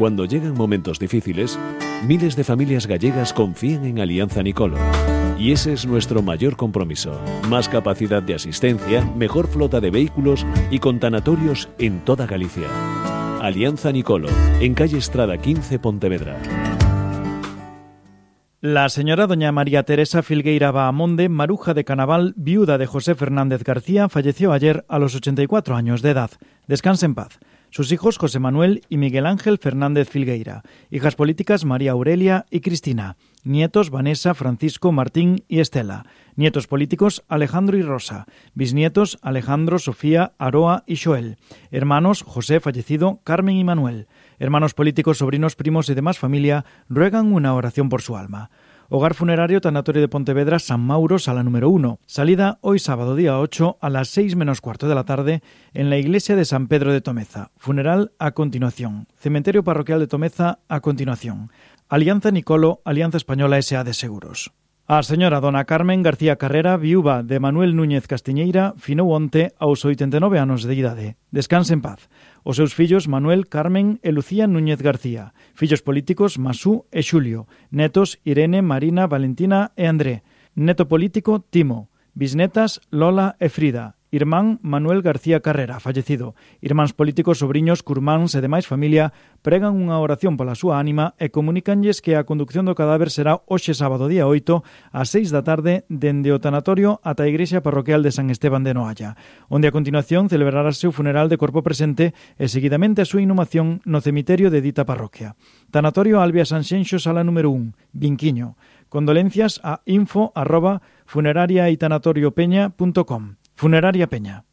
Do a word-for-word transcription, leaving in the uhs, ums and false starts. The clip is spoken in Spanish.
Cuando llegan momentos difíciles, miles de familias gallegas confían en Alianza Nicolo. Y ese es nuestro mayor compromiso. Más capacidad de asistencia, mejor flota de vehículos y con tanatorios en toda Galicia. Alianza Nicolo, en calle Estrada quince, Pontevedra. La señora doña María Teresa Filgueira Bahamonde, maruja de Canaval, viuda de José Fernández García, falleció ayer a los ochenta y cuatro años de edad. Descanse en paz. Sus hijos José Manuel y Miguel Ángel Fernández Filgueira. Hijas políticas María Aurelia y Cristina. Nietos Vanessa, Francisco, Martín y Estela. Nietos políticos Alejandro y Rosa. Bisnietos Alejandro, Sofía, Aroa y Joel. Hermanos José, fallecido, Carmen y Manuel. Hermanos políticos, sobrinos, primos y demás familia ruegan una oración por su alma. Hogar funerario Tanatorio de Pontevedra, San Mauro, sala número uno. Salida hoy sábado día ocho a las seis menos cuarto de la tarde en la iglesia de San Pedro de Tomeza. Funeral a continuación. Cementerio parroquial de Tomeza a continuación. Alianza Nicolo, Alianza Española S A de Seguros. A señora dona Carmen García Carrera, viúva de Manuel Núñez Castiñeira, finou onte aos oitenta e nove anos de idade. Descanse en paz. Os seus fillos Manuel, Carmen e Lucía Núñez García. Fillos políticos Masú e Xulio. Netos Irene, Marina, Valentina e André. Neto político Timo. Bisnetas Lola e Frida. Irmán Manuel García Carrera, fallecido. Irmáns políticos, sobriños, curmáns e demais familia pregan unha oración pola súa ánima e comunícanlles que a conducción do cadáver será hoxe sábado día oito ás seis da tarde dende o tanatorio ata a igrexa parroquial de San Esteban de Noalla, onde a continuación celebrarase o funeral de corpo presente e seguidamente a súa inhumación no cemiterio de dita parroquia. Tanatorio Albia Sanxenxo, sala número un, Vinquiño. Condolencias a info arroba funeraria y tanatorio peña punto com. Funeraria Peña.